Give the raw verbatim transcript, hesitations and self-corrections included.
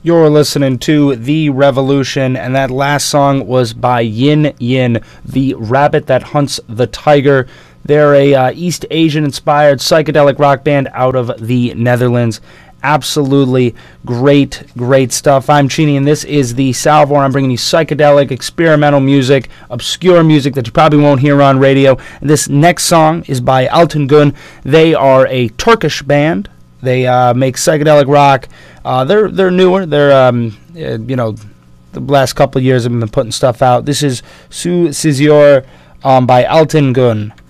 You're listening to The Revolution, and that last song was by Yin Yin, the rabbit that hunts the tiger. They're a uh, East Asian-inspired psychedelic rock band out of the Netherlands. Absolutely great, great stuff. I'm Chini, and this is the Salvor. I'm bringing you psychedelic, experimental music, obscure music that you probably won't hear on radio. This next song is by Altın Gün. They are a Turkish band. They uh, make psychedelic rock. Uh, they're they're newer. They're um, uh, you know, the last couple of years have been putting stuff out. This is Su Sizior um, by Altın Gün.